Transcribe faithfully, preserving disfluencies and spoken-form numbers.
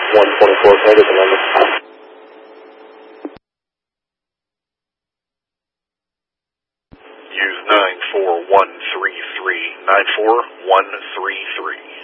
one twenty-four, can I get the number? Use nine four one three three, nine four one three three.